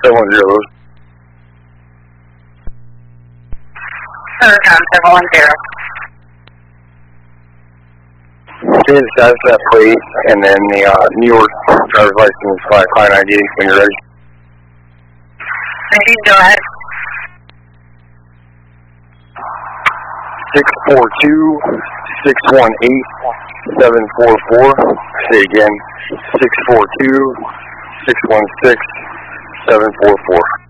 710. Tom 710. Okay, status that plate, and then the New York driver's license by client ID when you're ready. Ready, go ahead. 642-618-744. Say again, 642-616-744.